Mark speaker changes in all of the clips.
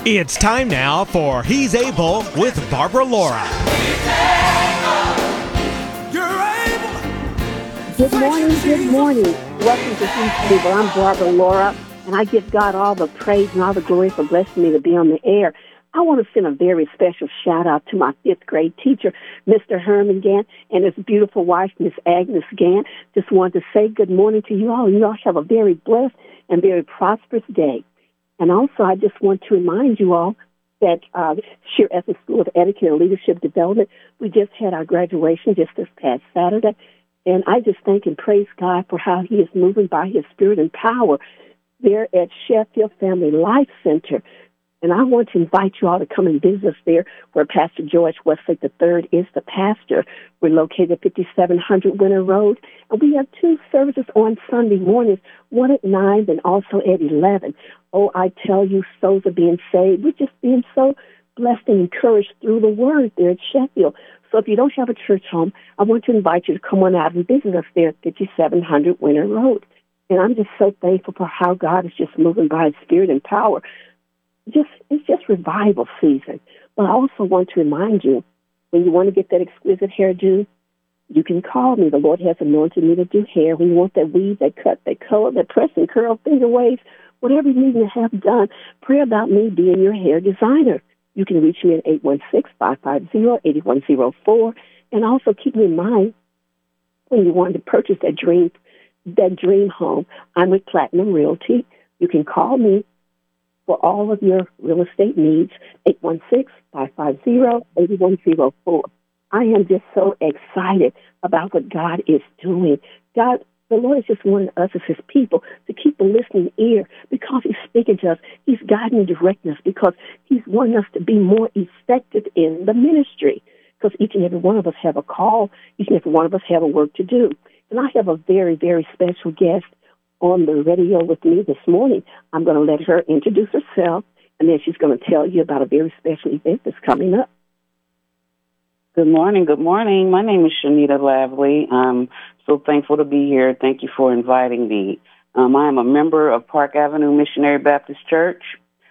Speaker 1: It's time now for He's Able with Barbara Laura.
Speaker 2: Good morning, good morning. Welcome to He's Able. I'm Barbara Laura, and I give God all the praise and all the glory for blessing me to be on the air. I want to send a very special shout-out to my fifth grade teacher, Mr. Herman Gant, and his beautiful wife, Miss Agnes Gant. Just wanted to say good morning to you all, and you all have a very blessed and very prosperous day. And also, I just want to remind you all that here at the School of Etiquette and Leadership Development, we just had our graduation just this past Saturday. And I just thank and praise God for how He is moving by His Spirit and power there at Sheffield Family Life Center. And I want to invite you all to come and visit us there, where Pastor George Westlake III is the pastor. We're located at 5700 Winter Road, and we have two services on Sunday mornings, one at 9 and also at 11. Oh, I tell you, souls are being saved. We're just being so blessed and encouraged through the Word there at Sheffield. So if you don't have a church home, I want to invite you to come on out and visit us there at 5700 Winter Road. And I'm just so thankful for how God is just moving by His Spirit and power. It's just revival season. But I also want to remind you, when you want to get that exquisite hairdo, you can call me. The Lord has anointed me to do hair. When you want that weave, that cut, that color, that press and curl, finger waves, whatever you need to have done, pray about me being your hair designer. You can reach me at 816-550-8104. And also keep in mind, when you want to purchase that dream home, I'm with Platinum Realty. You can call me for all of your real estate needs, 816-550-8104. I am just so excited about what God is doing. The Lord is just wanting us as His people to keep a listening ear, because He's speaking to us. He's guiding and directing us, because He's wanting us to be more effective in the ministry, because each and every one of us have a call. Each and every one of us have a work to do. And I have a very, very special guest on the radio with me this morning. I'm going to let her introduce herself, and then she's going to tell you about a very special event that's coming up.
Speaker 3: Good morning. Good morning. My name is Shanita Lavely. I'm so thankful to be here. Thank you for inviting me. I am a member of Park Avenue Missionary Baptist Church,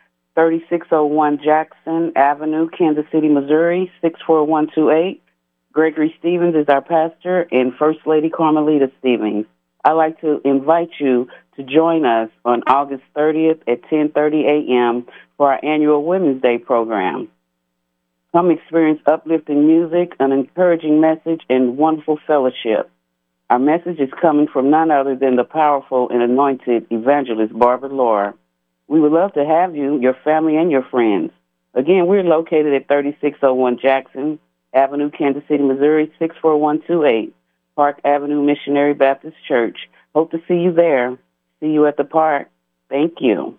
Speaker 3: 3601 Jackson Avenue, Kansas City, Missouri, 64128. Gregory Stevens is our pastor, and First Lady Carmelita Stevens. I'd like to invite you to join us on August 30th at 10:30 a.m. for our annual Women's Day program. Come experience uplifting music, an encouraging message, and wonderful fellowship. Our message is coming from none other than the powerful and anointed evangelist Barbara Laura. We would love to have you, your family, and your friends. Again, we're located at 3601 Jackson Avenue, Kansas City, Missouri, 64128. Park Avenue Missionary Baptist Church. Hope to see you there. See you at the park. Thank you.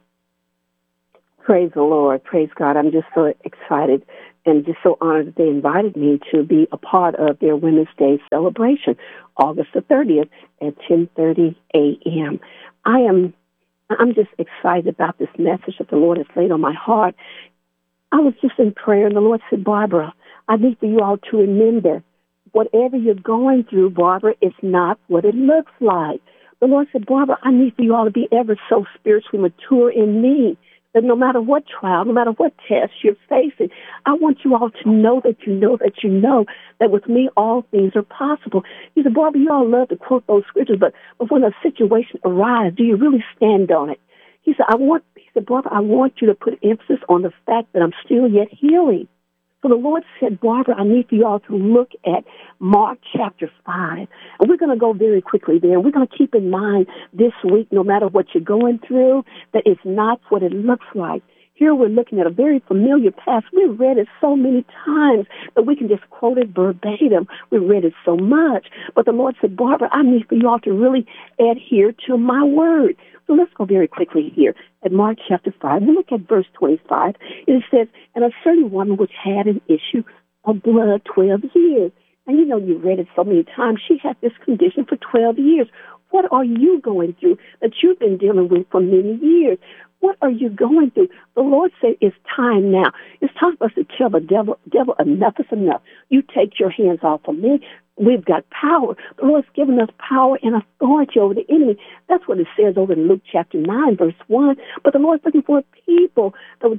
Speaker 2: Praise the Lord. Praise God. I'm just so excited and just so honored that they invited me to be a part of their Women's Day celebration, August the 30th at 10:30 a.m. I'm just excited about this message that the Lord has laid on my heart. I was just in prayer, and the Lord said, Barbara, I need for you all to remember, whatever you're going through, Barbara, it's not what it looks like. The Lord said, Barbara, I need for you all to be ever so spiritually mature in me, that no matter what trial, no matter what test you're facing, I want you all to know that you know that you know that with me all things are possible. He said, Barbara, you all love to quote those scriptures, but when a situation arises, do you really stand on it? He said, Barbara, I want you to put emphasis on the fact that I'm still yet healing. So the Lord said, Barbara, I need for you all to look at Mark chapter 5. And we're going to go very quickly there. And we're going to keep in mind this week, no matter what you're going through, that it's not what it looks like. Here we're looking at a very familiar passage. We've read it so many times that we can just quote it verbatim. We've read it so much. But the Lord said, Barbara, I need for you all to really adhere to my word. So let's go very quickly here at Mark chapter 5. We look at verse 25. It says, and a certain woman which had an issue of blood 12 years. And you know, you've read it so many times. She had this condition for 12 years. What are you going through that you've been dealing with for many years? What are you going through? The Lord said, it's time now. It's time for us to tell the devil, enough is enough. You take your hands off of me. We've got power. The Lord's given us power and authority over the enemy. That's what it says over in Luke chapter 9, verse 1. But the Lord's looking for people that will just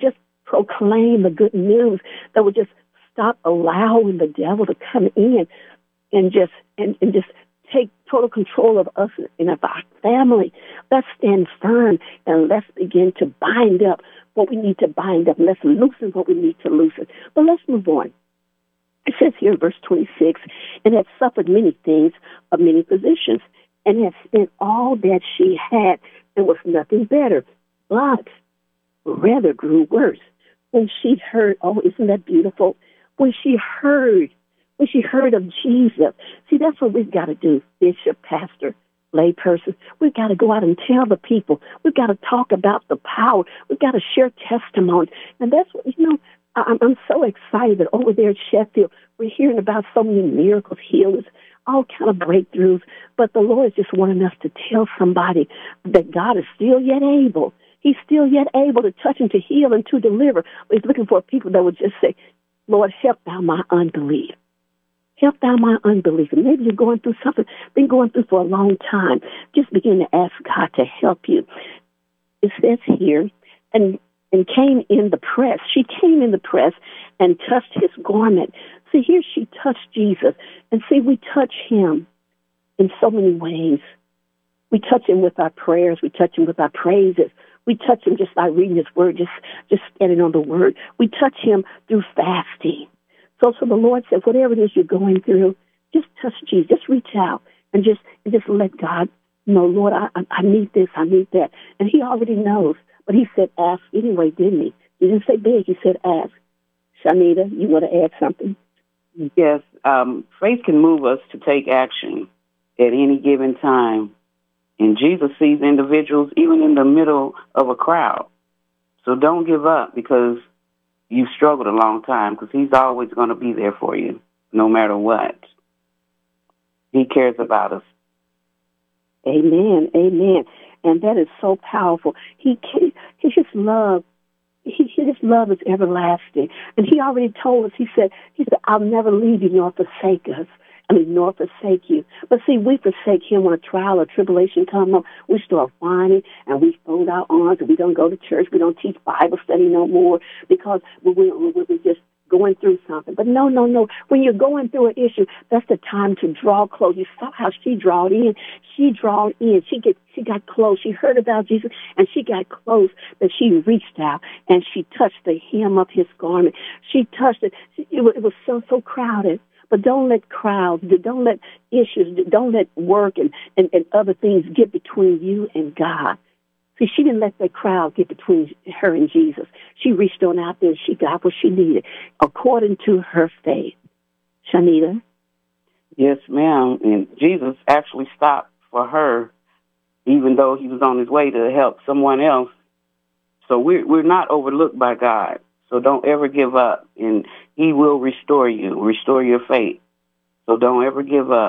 Speaker 2: proclaim the good news, that would just stop allowing the devil to come in and just take total control of us and of our family. Let's stand firm and let's begin to bind up what we need to bind up. Let's loosen what we need to loosen. But let's move on. It says here in verse 26, and had suffered many things of many physicians, and had spent all that she had, and was nothing better, but rather grew worse. When she heard, oh, isn't that beautiful? When she heard of Jesus. See, that's what we've got to do, bishop, pastor, lay person. We've got to go out and tell the people. We've got to talk about the power. We've got to share testimony. And that's what, I'm so excited that over there at Sheffield, we're hearing about so many miracles, healings, all kind of breakthroughs. But the Lord is just wanting us to tell somebody that God is still yet able. He's still yet able to touch and to heal and to deliver. But He's looking for people that would just say, Lord, help thou my unbelief. Help thou my unbelief. And maybe you're going through something, been going through for a long time. Just begin to ask God to help you. It says here, and came in the press. She came in the press and touched his garment. See, here she touched Jesus. And see, we touch him in so many ways. We touch him with our prayers. We touch him with our praises. We touch him just by reading his word, just standing on the word. We touch him through fasting. So the Lord said, whatever it is you're going through, just touch Jesus. Just reach out and just let God know, Lord, I need this, I need that. And he already knows. But he said, ask anyway, didn't he? He didn't say beg, he said ask. Shanita, you want to add something?
Speaker 3: Yes, faith can move us to take action at any given time. And Jesus sees individuals even in the middle of a crowd. So don't give up because you've struggled a long time, because he's always going to be there for you, no matter what. He cares about us.
Speaker 2: Amen, amen. And that is so powerful. His love is everlasting. And he already told us, he said, I'll never leave you nor forsake us. Nor forsake you. But see, we forsake him when a trial or tribulation comes up. We start whining and we fold our arms and we don't go to church. We don't teach Bible study no more because we're just going through something. But no. When you're going through an issue, that's the time to draw close. You saw how she drawed in. She drawed in. She got close. She heard about Jesus and she got close. That she reached out and she touched the hem of his garment. She touched it. It was so crowded. But don't let crowds, don't let issues, don't let work and other things get between you and God. See, she didn't let that crowd get between her and Jesus. She reached on out there and she got what she needed according to her faith. Shanita?
Speaker 3: Yes, ma'am. And Jesus actually stopped for her, even though he was on his way to help someone else. So we're not overlooked by God. So don't ever give up, and he will restore you, restore your faith. So don't ever give up.